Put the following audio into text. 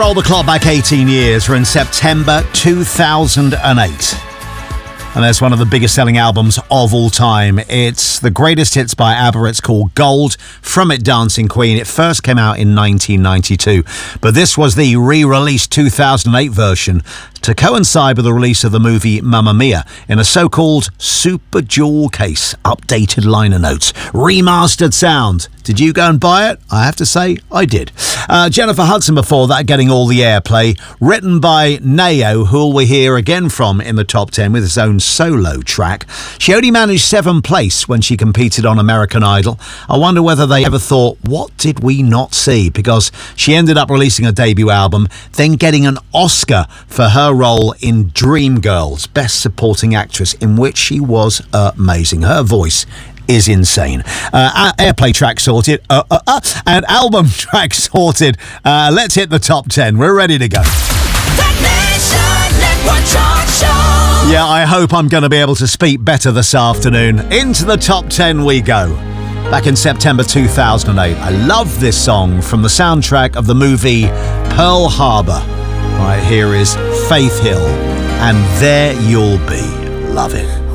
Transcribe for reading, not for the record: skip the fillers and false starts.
Roll the clock back 18 years. We're in September 2008. And there's one of the biggest selling albums of all time. It's the greatest hits by ABBA. It's called Gold. From it, Dancing Queen. It first came out in 1992. But this was the re-released 2008 version to coincide with the release of the movie Mamma Mia in a so-called Super Jewel case. Updated liner notes. Remastered sound. Did you go and buy it? I have to say, I did. Jennifer Hudson before that, getting all the airplay. Written by Nao, who we hear again from in the top 10 with his own solo track. She only managed 7th place when she competed on American Idol. I wonder whether they ever thought, what did we not see? Because she ended up releasing a debut album, then getting an Oscar for her role in Dreamgirls, Best Supporting Actress, in which she was amazing. Her voice is insane. Airplay track sorted, and album track sorted. Let's hit the top 10. We're ready to go. Yeah, I hope I'm going to be able to speak better this afternoon. Into the top 10 we go. Back in September 2008. I love this song from the soundtrack of the movie Pearl Harbor. Right, here is Faith Hill, and There You'll Be. Love it.